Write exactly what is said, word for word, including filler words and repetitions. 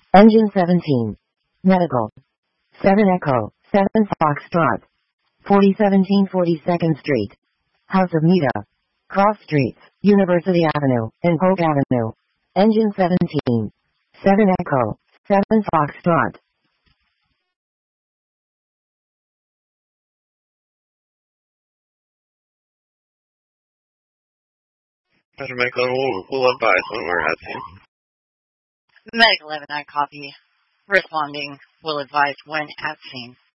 Engine seventeen. Medical. seven Echo, seven Foxtrot. forty seventeen forty-second Street. House of Mita. Cross Streets, University Avenue, and Polk Avenue. Engine seventeen. seven Echo, seven Foxtrot. Better make a will, will advise when we're at scene. Medic eleven, I copy. Responding, will advise when at scene.